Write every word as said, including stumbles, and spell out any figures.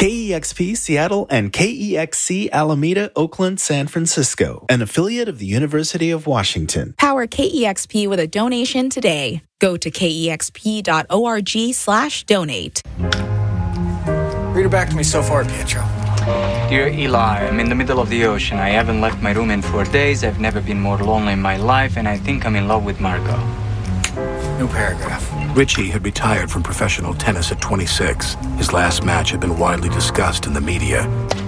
K E X P Seattle and K E X C Alameda, Oakland, San Francisco, an affiliate of the University of Washington. Power K E X P with a donation today. Go to kexp.org slash donate. Read it back to me so far, Pietro. Dear Eli, I'm in the middle of the ocean. I haven't left my room in four days. I've never been more lonely in my life, and I think I'm in love with Marco. New paragraph. Richie had retired from professional tennis at twenty-six. His last match had been widely discussed in the media.